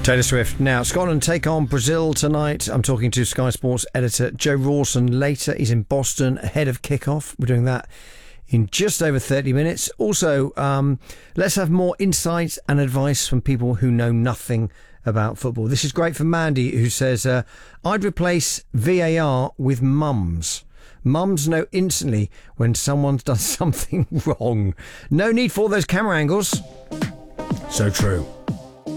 Taylor Swift. Now, Scotland take on Brazil tonight. I'm talking to Sky Sports editor Joe Rawson later. He's in Boston ahead of kickoff. We're doing that in just over 30 minutes. Also, let's have more insight and advice from people who know nothing about football. This is great for Mandy, who says, I'd replace VAR with mums. Mums know instantly when someone's done something wrong. No need for all those camera angles. So true.